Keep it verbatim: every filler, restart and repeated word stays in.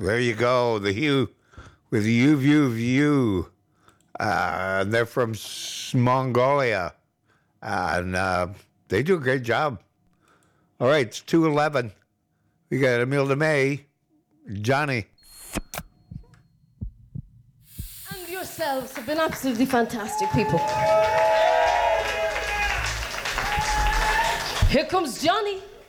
There you go. The Hue with You View View. Uh, they're from S- Mongolia. Uh, and uh, they do a great job. All right, it's two eleven. We got Emile DeMay, Johnny. And yourselves have been absolutely fantastic, people. Here comes Johnny.